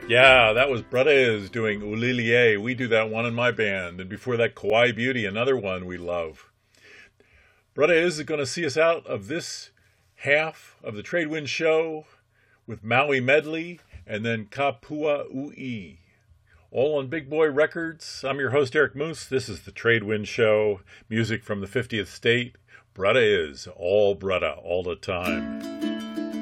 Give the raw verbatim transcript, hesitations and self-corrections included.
Yeah, that was Brutta Is doing Ulilie. We do that one in my band. And before that, Kawaii Beauty, another one we love. Brutta Is is going to see us out of this half of the Tradewind show with Maui Medley and then Kapua Ui. All on Big Boy Records. I'm your host, Eric Moose. This is the Tradewind show. Music from the fiftieth state. Brutta Is. All Brutta, all the time.